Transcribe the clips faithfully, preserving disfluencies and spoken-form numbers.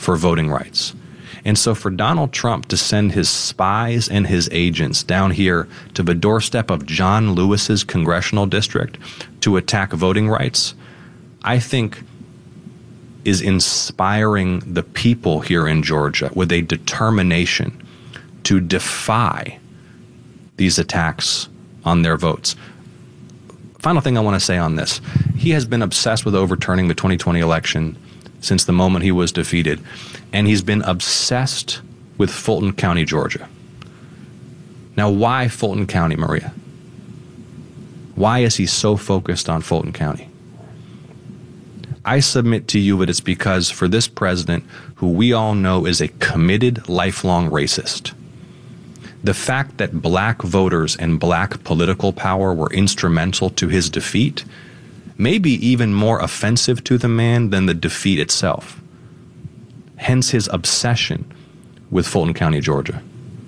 for voting rights. And so for Donald Trump to send his spies and his agents down here to the doorstep of John Lewis's congressional district to attack voting rights, I think is inspiring the people here in Georgia with a determination to defy these attacks on their votes. Final thing I want to say on this. He has been obsessed with overturning the twenty twenty election since the moment he was defeated. And he's been obsessed with Fulton County, Georgia. Now, why Fulton County, Maria? Why is he so focused on Fulton County? I submit to you that it's because for this president, who we all know is a committed, lifelong racist, the fact that black voters and black political power were instrumental to his defeat may be even more offensive to the man than the defeat itself. Hence his obsession with Fulton County, Georgia.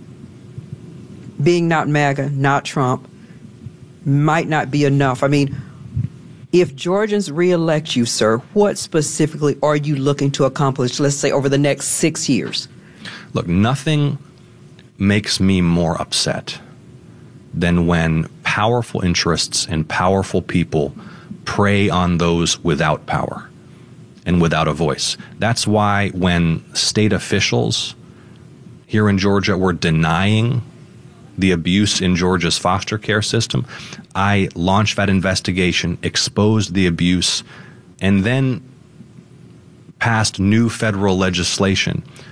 Being not MAGA, not Trump, might not be enough. I mean, if Georgians reelect you, sir, what specifically are you looking to accomplish, let's say, over the next six years? Look, nothing makes me more upset than when powerful interests and powerful people prey on those without power and without a voice. That's why when state officials here in Georgia were denying the abuse in Georgia's foster care system, I launched that investigation, exposed the abuse, and then passed new federal legislation